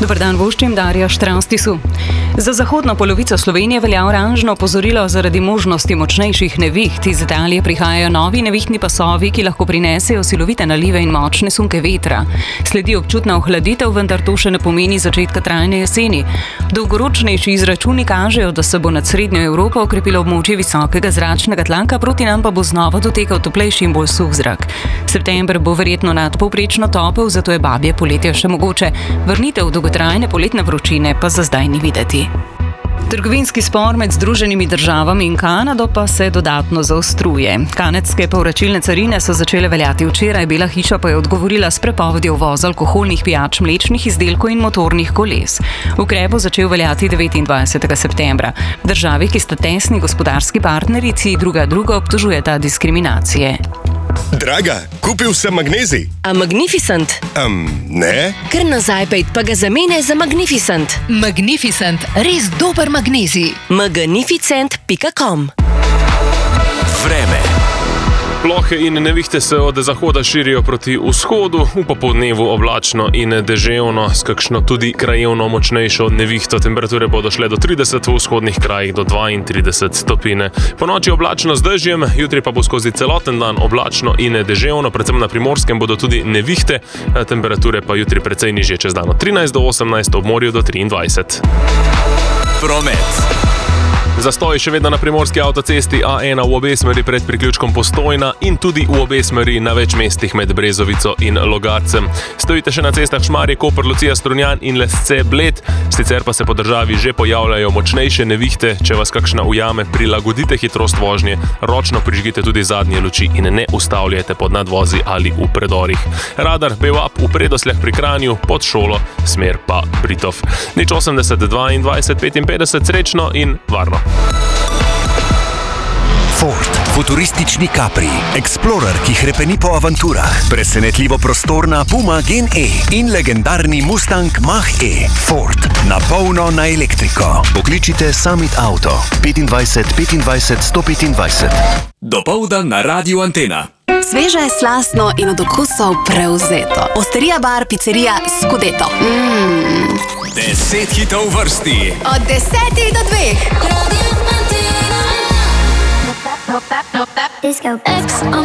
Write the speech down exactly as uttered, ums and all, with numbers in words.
Dobar dan, voščim Darja Štranstisu. Za zahodno polovico Slovenije velja oranžno opozorilo zaradi možnosti močnejših neviht. Iz Italije prihajajo novi nevihtni pasovi, ki lahko prinesejo silovite nalive in močne sunke vetra. Sledi občutna ohladitev, vendar to še ne pomeni začetka trajne jeseni. Dolgoročnejši izračuni kažejo, da se bo nad srednjo Evropo okrepilo območje visokega zračnega tlaka, proti nam pa bo znova dotekal toplejši in bolj suh zrak. September bo verjetno nadpovprečno topel, zato je babje poletje še mogoče. Vrnitev dolgotrajne poletne vročine pa za zdaj ni videti. Trgovinski spor med Združenimi državami in Kanado pa se dodatno zaostruje. Kanadske povračilne carine so začele veljati včeraj, Bela hiša pa je odgovorila s prepovedjo uvoza alkoholnih pijač, mlečnih izdelkov in motornih koles. Ukrep bo začel veljati devetindvajsetega septembra. Državi, ki sta tesni gospodarski partnerici, druga drugo obtožujeta diskriminacije. Draga, kupil sem magnezij. A Magnificent? Um, ne. Kar nazaj pejt pa ga zamene za Magnificent. Magnificent, res dober magnezij. magnificent pika com. Vreme. Plohe in nevihte se od zahoda širijo proti vzhodu, v popoldnevu oblačno in deževno, s kakšno tudi krajevno močnejšo nevihto. Temperature bodo šle do trideset, v vzhodnih krajih do dvaintrideset stopinj. Ponoči oblačno z dežjem, jutri pa bo skozi celoten dan oblačno in deževno, predvsem na Primorskem bodo tudi nevihte, temperature pa jutri precej nižje, čez dan od trinajst do osemnajst, ob morju do triindvajset. Promet. Zastoj še vedno na primorski avtocesti A ena v obe smeri pred priključkom Postojna in tudi v obe smeri na več mestih med Brezovico in Logatcem. Stojite še na cestah Šmarje, Koper, Lucija, Strunjan in Lesce, Bled, sicer pa se po državi že pojavljajo močnejše nevihte. Če vas kakšna ujame, prilagodite hitrost vožnje, ročno prižgite tudi zadnje luči in ne ustavljajte pod nadvozi ali v predorih. Radar B W A P v Predosljah pri Kranju, pod šolo, smer pa Britov. Nič osemdeset, dvaindvajset, petinpetdeset, srečno in varno. Ford, futuristični Capri, Explorer, ki hrepeni po avanturah, presenetljivo prostorna Puma Gen E in legendarni Mustang Mach-E. Ford, na polno na elektriko. Pokličite Summit Auto petindvajset petindvajset sto petindvajset. Dopoldan na Radiu Antena. Sveže, slastno in od okusov prevzeto. Osterija bar, pizzerija Scudetto. Mm. Deset hitov v vrsti. Od desetih do dveh. Disco X